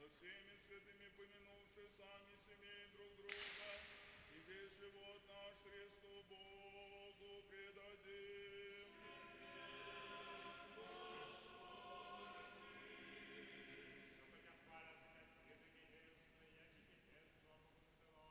со всеми святыми помянувши сами себе и друг друга, Тебе живот наш Христу Богу